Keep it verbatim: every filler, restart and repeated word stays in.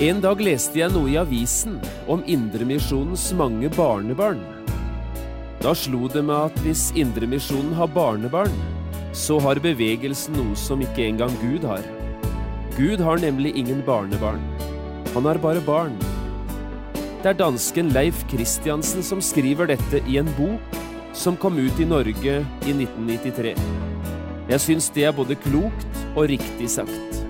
En dag leste jeg noe i avisen om Indremisjonens mange barnebarn. Da slo det meg at hvis Indremisjonen har barnebarn, så har bevegelsen noe som ikke engang Gud har. Gud har nemlig ingen barnebarn. Han har bare barn. Det er dansken Leif Kristiansen som skriver dette i en bok som kom ut i Norge i nitten nittitre. Jeg synes det er både klokt og riktig sagt.